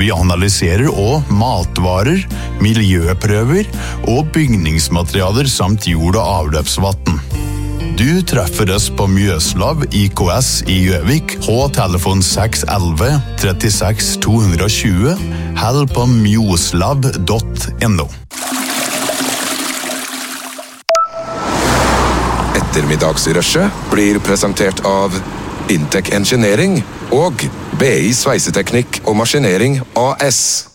Vi analyserer også matvarer, miljøprøver og bygningsmaterialer samt jord- og avløpsvatten. Du treffer oss på Mjøslav IKS i Gjøvik, telefon 611 36 220, eller på mjoslav.no. Ettermiddagsrushet blir presentert av Intec Engineering og BI Sveiseteknikk og Maskinering AS.